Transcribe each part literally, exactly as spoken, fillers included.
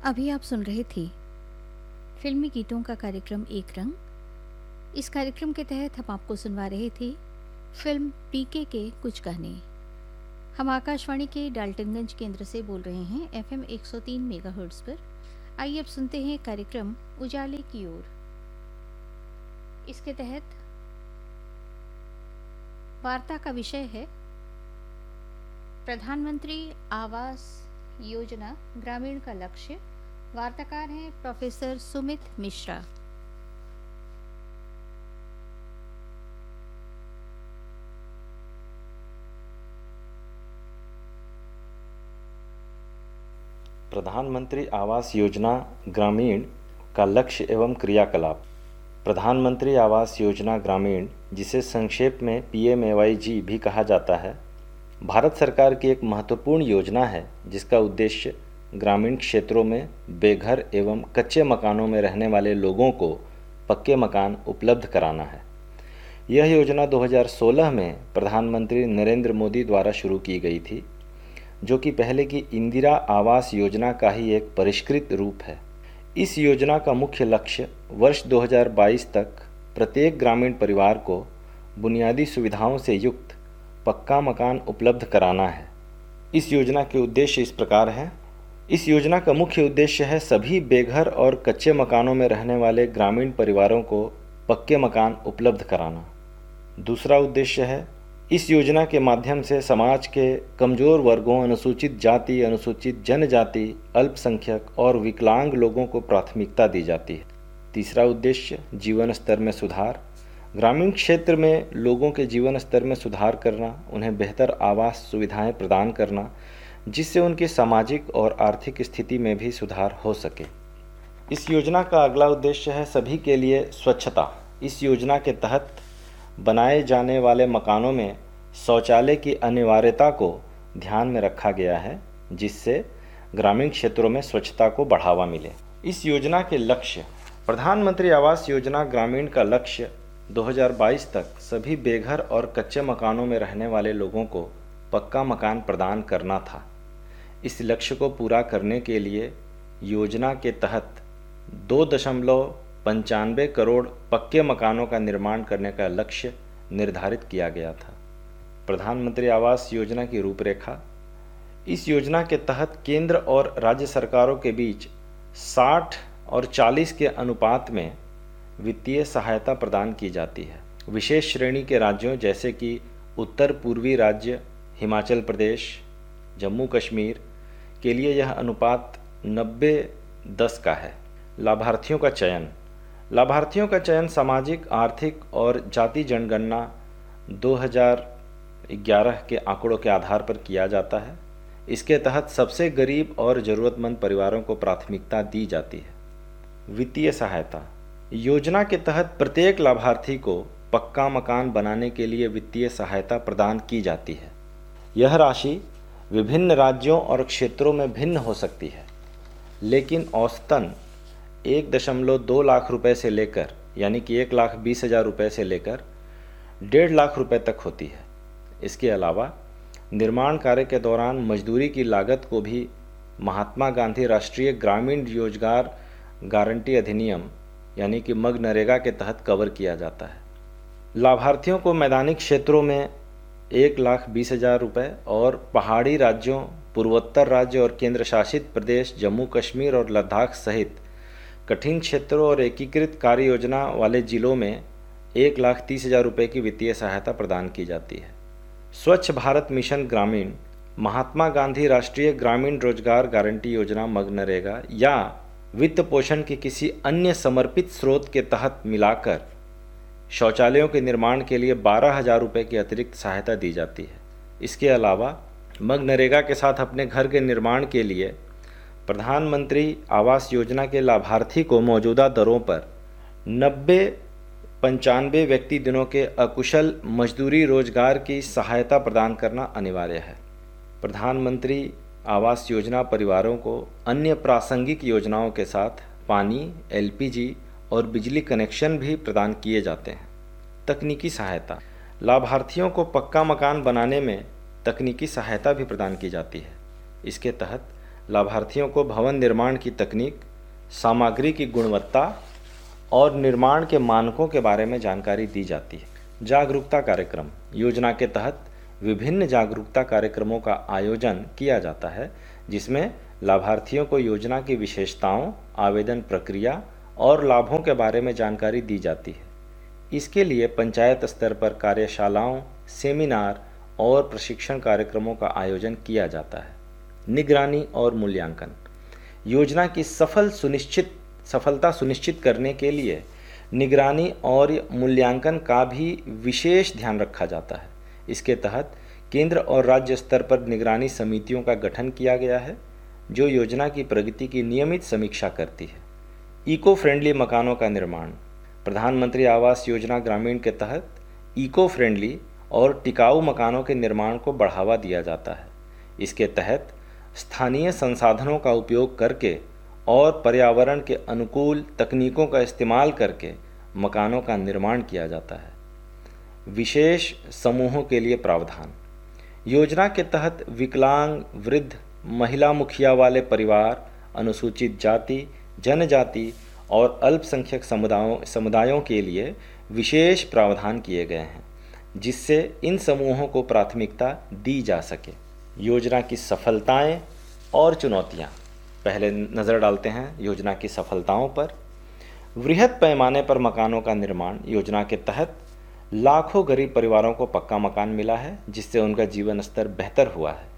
अभी आप सुन रहे थे फिल्मी गीतों का कार्यक्रम एक रंग। इस कार्यक्रम के तहत हम आपको सुनवा रहे थे फिल्म पीके के कुछ गाने। हम आकाशवाणी के डाल्टनगंज केंद्र से बोल रहे हैं एफएम एक सौ तीन मेगाहर्ट्ज़ पर। आइए अब सुनते हैं कार्यक्रम उजाले की ओर। इसके तहत वार्ता का विषय है प्रधानमंत्री आवास योजना ग्रामीण का लक्ष्य। वार्ताकार हैं प्रोफेसर सुमित मिश्रा। प्रधानमंत्री आवास योजना ग्रामीण का लक्ष्य एवं क्रियाकलाप। प्रधानमंत्री आवास योजना ग्रामीण, जिसे संक्षेप में पी एम ए वाई जी भी कहा जाता है, भारत सरकार की एक महत्वपूर्ण योजना है जिसका उद्देश्य ग्रामीण क्षेत्रों में बेघर एवं कच्चे मकानों में रहने वाले लोगों को पक्के मकान उपलब्ध कराना है। यह योजना दो हज़ार सोलह में प्रधानमंत्री नरेंद्र मोदी द्वारा शुरू की गई थी, जो कि पहले की इंदिरा आवास योजना का ही एक परिष्कृत रूप है। इस योजना का मुख्य लक्ष्य वर्ष दो हज़ार बाईस तक प्रत्येक ग्रामीण परिवार को बुनियादी सुविधाओं से युक्त पक्का मकान उपलब्ध कराना है। इस योजना के उद्देश्य इस प्रकार हैं। इस योजना का मुख्य उद्देश्य है सभी बेघर और कच्चे मकानों में रहने वाले ग्रामीण परिवारों को पक्के मकान उपलब्ध कराना। दूसरा उद्देश्य है इस योजना के माध्यम से समाज के कमज़ोर वर्गों, अनुसूचित जाति, अनुसूचित जनजाति, अल्पसंख्यक और विकलांग लोगों को प्राथमिकता दी जाती है। तीसरा उद्देश्य जीवन स्तर में सुधार। ग्रामीण क्षेत्र में लोगों के जीवन स्तर में सुधार करना, उन्हें बेहतर आवास सुविधाएं प्रदान करना, जिससे उनकी सामाजिक और आर्थिक स्थिति में भी सुधार हो सके। इस योजना का अगला उद्देश्य है सभी के लिए स्वच्छता। इस योजना के तहत बनाए जाने वाले मकानों में शौचालय की अनिवार्यता को ध्यान में रखा गया है, जिससे ग्रामीण क्षेत्रों में स्वच्छता को बढ़ावा मिले। इस योजना के लक्ष्य। प्रधानमंत्री आवास योजना ग्रामीण का लक्ष्य दो हज़ार बाईस तक सभी बेघर और कच्चे मकानों में रहने वाले लोगों को पक्का मकान प्रदान करना था। इस लक्ष्य को पूरा करने के लिए योजना के तहत दो दशमलव पंचानवे करोड़ पक्के मकानों का निर्माण करने का लक्ष्य निर्धारित किया गया था। प्रधानमंत्री आवास योजना की रूपरेखा। इस योजना के तहत केंद्र और राज्य सरकारों के बीच साठ और चालीस के अनुपात में वित्तीय सहायता प्रदान की जाती है। विशेष श्रेणी के राज्यों जैसे कि उत्तर पूर्वी राज्य, हिमाचल प्रदेश, जम्मू कश्मीर के लिए यह अनुपात नब्बे दस का है। लाभार्थियों का चयन। लाभार्थियों का चयन सामाजिक, आर्थिक और जाति जनगणना दो हज़ार ग्यारह के आंकड़ों के आधार पर किया जाता है। इसके तहत सबसे गरीब और ज़रूरतमंद परिवारों को प्राथमिकता दी जाती है। वित्तीय सहायता। योजना के तहत प्रत्येक लाभार्थी को पक्का मकान बनाने के लिए वित्तीय सहायता प्रदान की जाती है। यह राशि विभिन्न राज्यों और क्षेत्रों में भिन्न हो सकती है, लेकिन औसतन एक दशमलव दो लाख रुपए से लेकर यानी कि एक लाख बीस हज़ार रुपये से लेकर डेढ़ लाख रुपए तक होती है। इसके अलावा निर्माण कार्य के दौरान मजदूरी की लागत को भी महात्मा गांधी राष्ट्रीय ग्रामीण रोजगार गारंटी अधिनियम यानी कि मनरेगा के तहत कवर किया जाता है। लाभार्थियों को मैदानी क्षेत्रों में एक लाख बीस हज़ार रुपये और पहाड़ी राज्यों, पूर्वोत्तर राज्य और केंद्र शासित प्रदेश जम्मू कश्मीर और लद्दाख सहित कठिन क्षेत्रों और एकीकृत कार्य योजना वाले जिलों में एक लाख तीस हज़ार रुपये की वित्तीय सहायता प्रदान की जाती है। स्वच्छ भारत मिशन ग्रामीण, महात्मा गांधी राष्ट्रीय ग्रामीण रोजगार गारंटी योजना मनरेगा या वित्त पोषण के किसी अन्य समर्पित स्रोत के तहत मिलाकर शौचालयों के निर्माण के लिए बारह हज़ार रुपये की अतिरिक्त सहायता दी जाती है। इसके अलावा मनरेगा के साथ अपने घर के निर्माण के लिए प्रधानमंत्री आवास योजना के लाभार्थी को मौजूदा दरों पर नब्बे पंचानवे व्यक्ति दिनों के अकुशल मजदूरी रोजगार की सहायता प्रदान करना अनिवार्य है। प्रधानमंत्री आवास योजना परिवारों को अन्य प्रासंगिक योजनाओं के साथ पानी, एल पी जी और बिजली कनेक्शन भी प्रदान किए जाते हैं। तकनीकी सहायता। लाभार्थियों को पक्का मकान बनाने में तकनीकी सहायता भी प्रदान की जाती है। इसके तहत लाभार्थियों को भवन निर्माण की तकनीक, सामग्री की गुणवत्ता और निर्माण के मानकों के बारे में जानकारी दी जाती है। जागरूकता कार्यक्रम योजना के तहत विभिन्न जागरूकता कार्यक्रमों का आयोजन किया जाता है, जिसमें लाभार्थियों को योजना की विशेषताओं, आवेदन प्रक्रिया और लाभों के बारे में जानकारी दी जाती है। इसके लिए पंचायत स्तर पर कार्यशालाओं, सेमिनार और प्रशिक्षण कार्यक्रमों का आयोजन किया जाता है। निगरानी और मूल्यांकन योजना की सफल सुनिश्चित सफलता सुनिश्चित करने के लिए निगरानी और मूल्यांकन का भी विशेष ध्यान रखा जाता है। इसके तहत केंद्र और राज्य स्तर पर निगरानी समितियों का गठन किया गया है, जो योजना की प्रगति की नियमित समीक्षा करती है। इको फ्रेंडली मकानों का निर्माण प्रधानमंत्री आवास योजना ग्रामीण के तहत इको फ्रेंडली और टिकाऊ मकानों के निर्माण को बढ़ावा दिया जाता है। इसके तहत स्थानीय संसाधनों का उपयोग करके और पर्यावरण के अनुकूल तकनीकों का इस्तेमाल करके मकानों का निर्माण किया जाता है। विशेष समूहों के लिए प्रावधान योजना के तहत विकलांग, वृद्ध, महिला मुखिया वाले परिवार, अनुसूचित जाति, जनजाति और अल्पसंख्यक समुदायों समुदायों के लिए विशेष प्रावधान किए गए हैं, जिससे इन समूहों को प्राथमिकता दी जा सके। योजना की सफलताएं और चुनौतियां। पहले नज़र डालते हैं योजना की सफलताओं पर। वृहद पैमाने पर मकानों का निर्माण योजना के तहत लाखों गरीब परिवारों को पक्का मकान मिला है, जिससे उनका जीवन स्तर बेहतर हुआ है।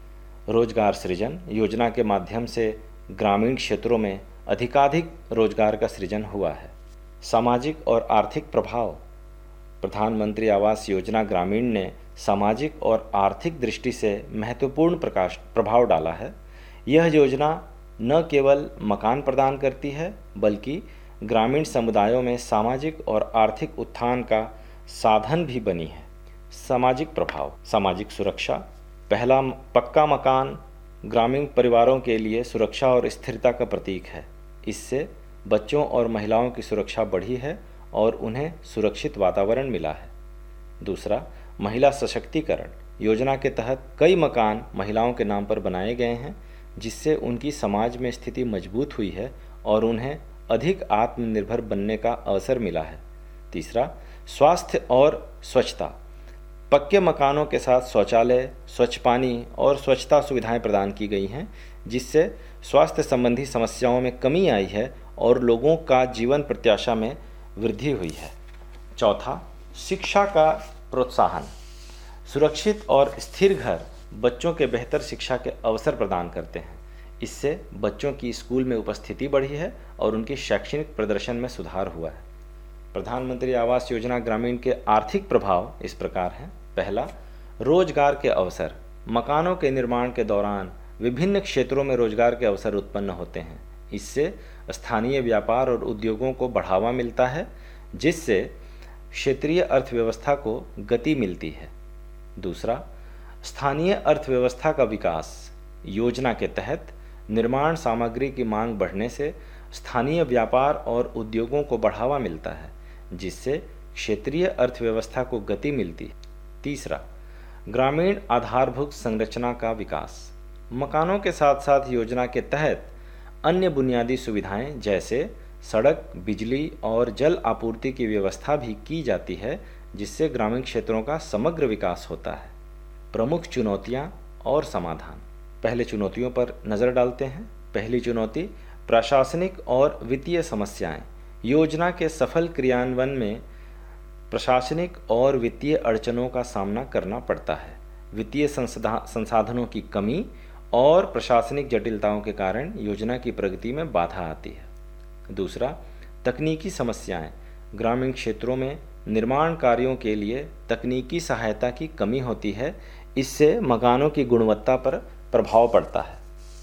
रोजगार सृजन योजना के माध्यम से ग्रामीण क्षेत्रों में अधिकाधिक रोजगार का सृजन हुआ है। सामाजिक और आर्थिक प्रभाव प्रधानमंत्री आवास योजना ग्रामीण ने सामाजिक और आर्थिक दृष्टि से महत्वपूर्ण प्रकाश प्रभाव डाला है। यह योजना न केवल मकान प्रदान करती है, बल्कि ग्रामीण समुदायों में सामाजिक और आर्थिक उत्थान का साधन भी बनी है। सामाजिक प्रभाव सामाजिक सुरक्षा पहला पक्का मकान ग्रामीण परिवारों के लिए सुरक्षा और स्थिरता का प्रतीक है। इससे बच्चों और महिलाओं की सुरक्षा बढ़ी है और उन्हें सुरक्षित वातावरण मिला है। दूसरा, महिला सशक्तिकरण योजना के तहत कई मकान महिलाओं के नाम पर बनाए गए हैं, जिससे उनकी समाज में स्थिति मजबूत हुई है और उन्हें अधिक आत्मनिर्भर बनने का अवसर मिला है। तीसरा, स्वास्थ्य और स्वच्छता पक्के मकानों के साथ शौचालय, स्वच्छ पानी और स्वच्छता सुविधाएं प्रदान की गई हैं, जिससे स्वास्थ्य संबंधी समस्याओं में कमी आई है और लोगों का जीवन प्रत्याशा में वृद्धि हुई है। चौथा, शिक्षा का प्रोत्साहन सुरक्षित और स्थिर घर बच्चों के बेहतर शिक्षा के अवसर प्रदान करते हैं। इससे बच्चों की स्कूल में उपस्थिति बढ़ी है और उनके शैक्षणिक प्रदर्शन में सुधार हुआ है। प्रधानमंत्री आवास योजना ग्रामीण के आर्थिक प्रभाव इस प्रकार हैं। पहला, रोजगार के अवसर मकानों के निर्माण के दौरान विभिन्न क्षेत्रों में रोजगार के अवसर उत्पन्न होते हैं। इससे स्थानीय व्यापार और उद्योगों को बढ़ावा मिलता है, जिससे क्षेत्रीय अर्थव्यवस्था को गति मिलती है। दूसरा, स्थानीय अर्थव्यवस्था का विकास योजना के तहत निर्माण सामग्री की मांग बढ़ने से स्थानीय व्यापार और उद्योगों को बढ़ावा मिलता है, जिससे क्षेत्रीय अर्थव्यवस्था को गति मिलती है। तीसरा, ग्रामीण आधारभूत संरचना का विकास मकानों के साथ साथ योजना के तहत अन्य बुनियादी सुविधाएं जैसे सड़क, बिजली और जल आपूर्ति की व्यवस्था भी की जाती है, जिससे ग्रामीण क्षेत्रों का समग्र विकास होता है। प्रमुख चुनौतियां और समाधान। पहले चुनौतियों पर नज़र डालते हैं। पहली चुनौती प्रशासनिक और वित्तीय समस्याएं। योजना के सफल क्रियान्वयन में प्रशासनिक और वित्तीय अड़चनों का सामना करना पड़ता है। वित्तीय संसाधनों की कमी और प्रशासनिक जटिलताओं के कारण योजना की प्रगति में बाधा आती है। दूसरा, तकनीकी समस्याएं। ग्रामीण क्षेत्रों में निर्माण कार्यों के लिए तकनीकी सहायता की कमी होती है, इससे मकानों की गुणवत्ता पर प्रभाव पड़ता है।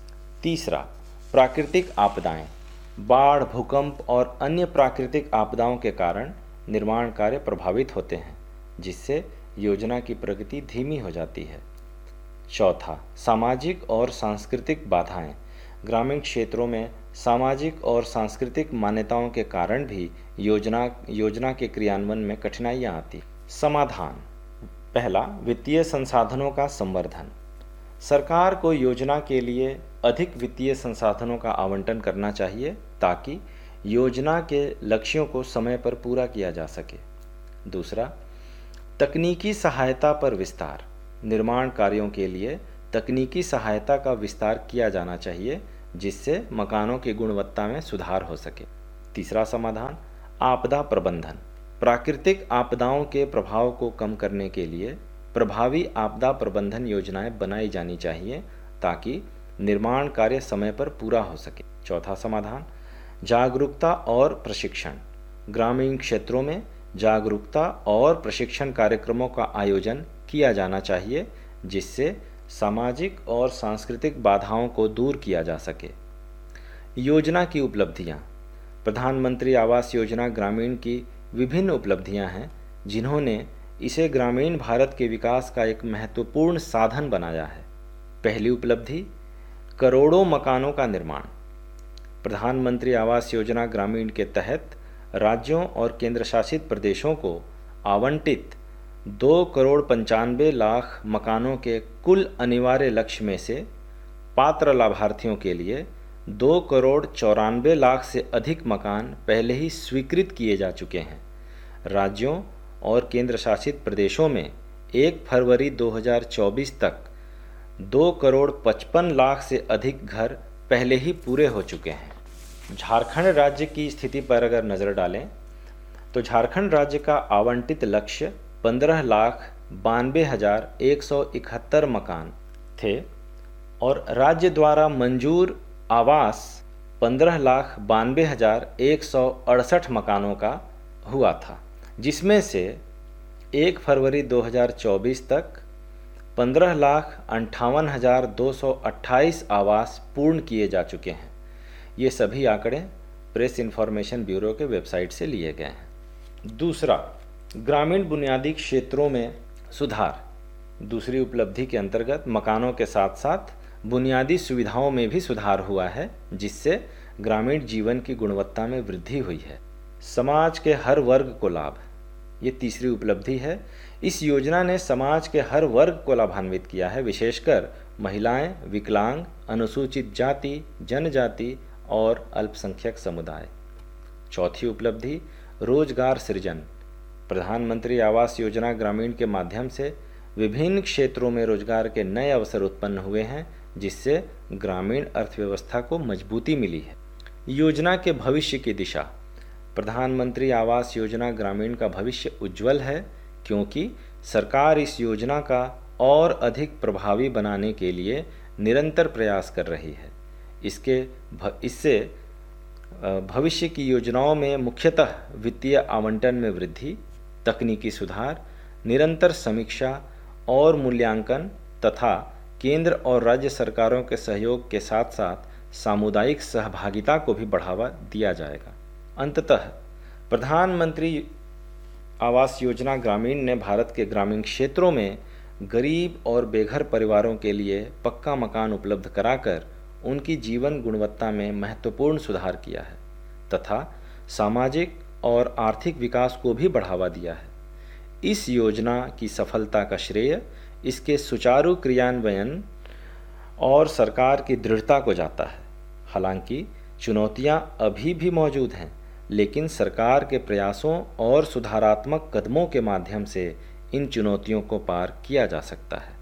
तीसरा, प्राकृतिक आपदाएं। बाढ़, भूकंप और अन्य प्राकृतिक आपदाओं के कारण निर्माण कार्य प्रभावित होते हैं, जिससे योजना की प्रगति धीमी हो जाती है। चौथा, सामाजिक और सांस्कृतिक बाधाएं। ग्रामीण क्षेत्रों में सामाजिक और सांस्कृतिक मान्यताओं के कारण भी योजना योजना के क्रियान्वयन में कठिनाइयां आती। समाधान। पहला, वित्तीय संसाधनों का संवर्धन। सरकार को योजना के लिए अधिक वित्तीय संसाधनों का आवंटन करना चाहिए ताकि योजना के लक्ष्यों को समय पर पूरा किया जा सके। दूसरा, तकनीकी सहायता पर विस्तार। निर्माण कार्यों के लिए तकनीकी सहायता का विस्तार किया जाना चाहिए जिससे मकानों की गुणवत्ता में सुधार हो सके। तीसरा समाधान, आपदा प्रबंधन। प्राकृतिक आपदाओं के प्रभाव को कम करने के लिए प्रभावी आपदा प्रबंधन योजनाएं बनाई जानी चाहिए ताकि निर्माण कार्य समय पर पूरा हो सके। चौथा समाधान, जागरूकता और प्रशिक्षण। ग्रामीण क्षेत्रों में जागरूकता और प्रशिक्षण कार्यक्रमों का आयोजन किया जाना चाहिए जिससे सामाजिक और सांस्कृतिक बाधाओं को दूर किया जा सके। योजना की उपलब्धियां। प्रधानमंत्री आवास योजना ग्रामीण की विभिन्न उपलब्धियां हैं जिन्होंने इसे ग्रामीण भारत के विकास का एक महत्वपूर्ण साधन बनाया है। पहली उपलब्धि, करोड़ों मकानों का निर्माण। प्रधानमंत्री आवास योजना ग्रामीण के तहत राज्यों और केंद्र शासित प्रदेशों को आवंटित दो करोड़ पंचानवे लाख मकानों के कुल अनिवार्य लक्ष्य में से पात्र लाभार्थियों के लिए दो करोड़ चौरानवे लाख से अधिक मकान पहले ही स्वीकृत किए जा चुके हैं। राज्यों और केंद्र शासित प्रदेशों में एक फरवरी दो हज़ार चौबीस तक दो करोड़ पचपन लाख से अधिक घर पहले ही पूरे हो चुके हैं। झारखंड राज्य की स्थिति पर अगर नज़र डालें तो झारखंड राज्य का आवंटित लक्ष्य पंद्रह लाख बानवे हज़ार एक सौ इकहत्तर मकान थे और राज्य द्वारा मंजूर आवास पंद्रह लाख बानवे हज़ार एक सौ अड़सठ मकानों का हुआ था, जिसमें से एक फरवरी दो हज़ार चौबीस तक पंद्रह लाख अंठावन हज़ार दो सौ अट्ठाईस आवास पूर्ण किए जा चुके हैं। ये सभी आंकड़े प्रेस इन्फॉर्मेशन ब्यूरो के वेबसाइट से लिए गए हैं। दूसरा, ग्रामीण बुनियादी क्षेत्रों में सुधार। दूसरी उपलब्धि के अंतर्गत मकानों के साथ साथ बुनियादी सुविधाओं में भी सुधार हुआ है जिससे ग्रामीण जीवन की गुणवत्ता में वृद्धि हुई है। समाज के हर वर्ग को लाभ। ये तीसरी उपलब्धि है। इस योजना ने समाज के हर वर्ग को लाभान्वित किया है, विशेषकर महिलाएं, विकलांग, अनुसूचित जाति, जनजाति और अल्पसंख्यक समुदाय। चौथी उपलब्धि, रोजगार सृजन। प्रधानमंत्री आवास योजना ग्रामीण के माध्यम से विभिन्न क्षेत्रों में रोजगार के नए अवसर उत्पन्न हुए हैं जिससे ग्रामीण अर्थव्यवस्था को मजबूती मिली है। योजना के भविष्य की दिशा। प्रधानमंत्री आवास योजना ग्रामीण का भविष्य उज्जवल है क्योंकि सरकार इस योजना का और अधिक प्रभावी बनाने के लिए निरंतर प्रयास कर रही है। इसके इससे भविष्य की योजनाओं में मुख्यतः वित्तीय आवंटन में वृद्धि, तकनीकी सुधार, निरंतर समीक्षा और मूल्यांकन तथा केंद्र और राज्य सरकारों के सहयोग के साथ साथ सामुदायिक सहभागिता को भी बढ़ावा दिया जाएगा। अंततः प्रधानमंत्री आवास योजना ग्रामीण ने भारत के ग्रामीण क्षेत्रों में गरीब और बेघर परिवारों के लिए पक्का मकान उपलब्ध कराकर उनकी जीवन गुणवत्ता में महत्वपूर्ण सुधार किया है तथा सामाजिक और आर्थिक विकास को भी बढ़ावा दिया है। इस योजना की सफलता का श्रेय इसके सुचारू क्रियान्वयन और सरकार की दृढ़ता को जाता है। हालांकि चुनौतियां अभी भी मौजूद हैं, लेकिन सरकार के प्रयासों और सुधारात्मक कदमों के माध्यम से इन चुनौतियों को पार किया जा सकता है।